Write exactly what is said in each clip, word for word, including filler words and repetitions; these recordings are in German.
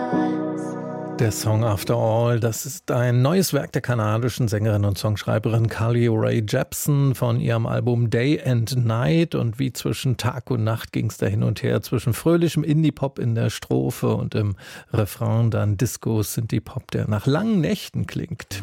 Der Song After All, das ist ein neues Werk der kanadischen Sängerin und Songschreiberin Carly Rae Jepsen von ihrem Album Day and Night. Und wie zwischen Tag und Nacht ging es da hin und her, zwischen fröhlichem Indie-Pop in der Strophe und im Refrain dann Disco-Synthie-Pop, der nach langen Nächten klingt.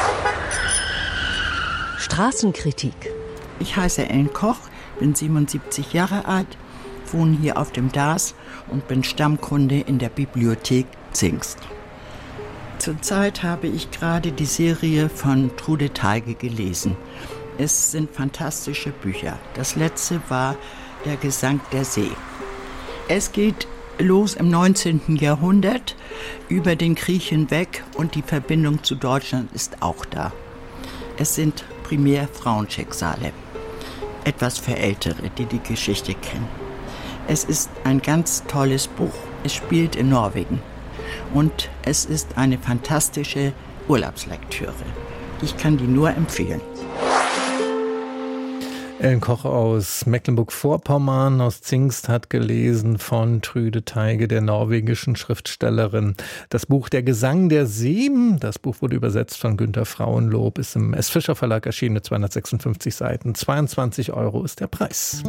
Straßenkritik. Ich heiße Ellen Koch, bin siebenundsiebzig Jahre alt, wohne hier auf dem Dars und bin Stammkunde in der Bibliothek Zingst. Zurzeit habe ich gerade die Serie von Trude Teige gelesen. Es sind fantastische Bücher. Das letzte war Der Gesang der See. Es geht los im neunzehnten Jahrhundert, über den Krieg hinweg, und die Verbindung zu Deutschland ist auch da. Es sind primär Frauenschicksale. Etwas für Ältere, die die Geschichte kennen. Es ist ein ganz tolles Buch. Es spielt in Norwegen. Und es ist eine fantastische Urlaubslektüre. Ich kann die nur empfehlen. Ellen Koch aus Mecklenburg-Vorpommern, aus Zingst, hat gelesen von Trude Teige, der norwegischen Schriftstellerin. Das Buch Der Gesang der See, das Buch wurde übersetzt von Günter Frauenlob, ist im S. Fischer Verlag erschienen mit zweihundertsechsundfünfzig Seiten. zweiundzwanzig Euro ist der Preis.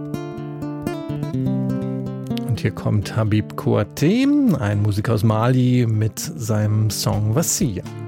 Und hier kommt Habib Kouyaté, ein Musiker aus Mali, mit seinem Song Wassia.